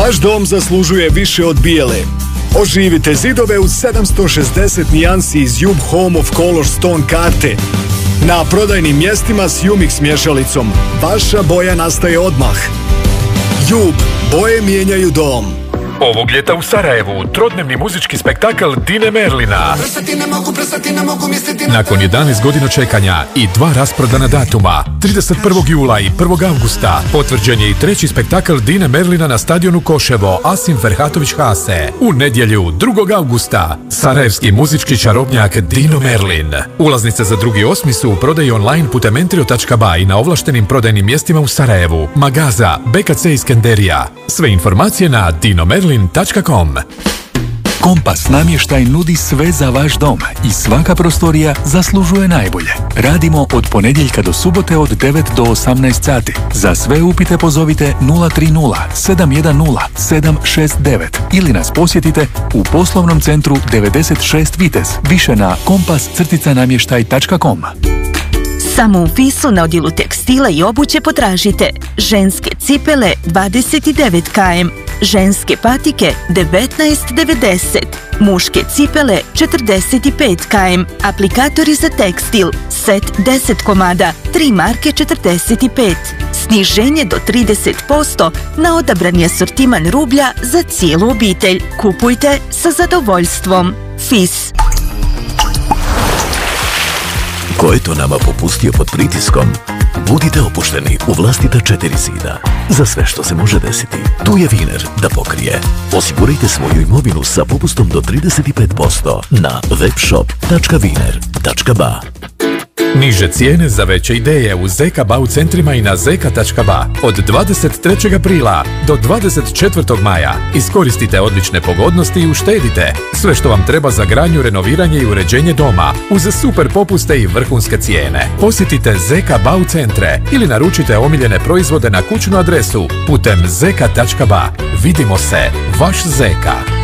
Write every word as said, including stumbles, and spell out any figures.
Vaš dom zaslužuje više od bijele. Oživite zidove uz sedamsto šezdeset nijansi iz Jub Home of Color Stone karte. Na prodajnim mjestima s Jumix mješalicom vaša boja nastaje odmah. Jub, boje mijenjaju dom. Ovog ljeta u Sarajevu trodnevni muzički spektakl Dine Merlina. Nakon jedanaest godina čekanja i dva rasprodana datuma, trideset prvog jula i prvog avgusta, potvrđen je i treći spektakl Dine Merlina na stadionu Koševo Asim Ferhatović Hase. U nedjelju, drugog avgusta, sarajevski muzički čarobnjak Dino Merlin. Ulaznice za drugi osmi su u prodaji online putem entrio tačka ba i na ovlaštenim prodajnim mjestima u Sarajevu, Magaza, be ka ce Iskenderija. Sve informacije na dino merlin tačka com. Kompas namještaj nudi sve za vaš dom i svaka prostorija zaslužuje najbolje. Radimo od ponedjeljka do subote od devet do osamnaest sati. Za sve upite pozovite nula tri nula sedam jedan nula sedam šest devet ili nas posjetite u poslovnom centru devedeset šest Vitez. Više na kompas namještaj tačka com. Samo u Fisu na odjelu tekstila i obuće potražite ženske cipele dvadeset devet kilometara, ženske patike devetnaest devedeset, muške cipele četrdeset pet kilometara, aplikatori za tekstil, set deset komada, tri marke četrdeset pet, sniženje do trideset posto na odabrani asortiman rublja za cijelu obitelj. Kupujte sa zadovoljstvom. Fis. Ko je to nama popustio pod pritiskom? Budite opušteni u vlastita četiri zida. Za sve što se može desiti, tu je Wiener da pokrije. Osigurajte svoju imovinu sa popustom do trideset pet posto na webshop tačka wiener tačka ba. Niže cijene za veće ideje u Zeka Bau centrima i na zeka tačka ba. Od dvadeset trećeg aprila do dvadeset četvrtog maja iskoristite odlične pogodnosti i uštedite. Sve što vam treba za gradnju, renoviranje i uređenje doma uz super popuste i vrhunske cijene. Posjetite Zeka Bau centre ili naručite omiljene proizvode na kućnu adresu putem zeka tačka ba. Vidimo se, vaš Zeka.